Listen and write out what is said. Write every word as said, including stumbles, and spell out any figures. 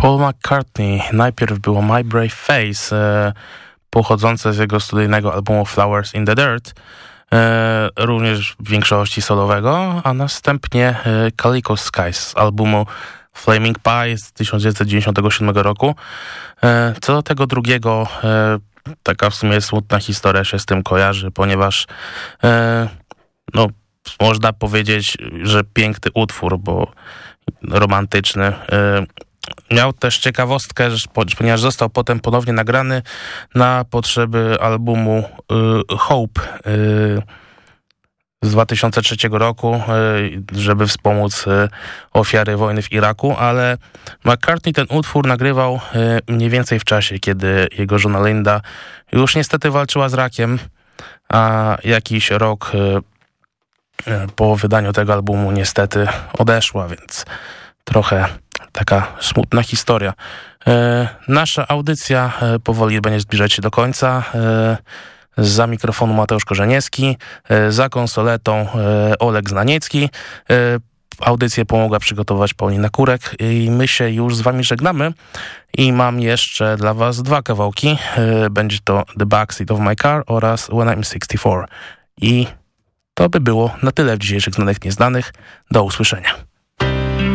Paul McCartney. Najpierw było My Brave Face, e, pochodzące z jego studyjnego albumu Flowers in the Dirt, e, również w większości solowego, a następnie e, Calico Skies z albumu Flaming Pie z tysiąc dziewięćset dziewięćdziesiątego siódmego roku. E, co do tego drugiego, e, taka w sumie smutna historia się z tym kojarzy, ponieważ e, no, można powiedzieć, że piękny utwór, bo romantyczny. E, Miał też ciekawostkę, że, ponieważ został potem ponownie nagrany na potrzeby albumu y, Hope y, z dwa tysiące trzeciego roku, y, żeby wspomóc y, ofiary wojny w Iraku, ale McCartney ten utwór nagrywał y, mniej więcej w czasie, kiedy jego żona Linda już niestety walczyła z rakiem, a jakiś rok y, y, po wydaniu tego albumu niestety odeszła, więc trochę taka smutna historia. E, nasza audycja e, powoli będzie zbliżać się do końca. E, za mikrofonu Mateusz Korzeniewski, e, za konsoletą e, Oleg Znaniecki. E, audycję pomogła przygotować Paulina Kurek i my się już z wami żegnamy. I mam jeszcze dla was dwa kawałki. E, będzie to The Backseat of My Car oraz When I'm sixty-four. I to by było na tyle w dzisiejszych Znanych Nieznanych. Do usłyszenia.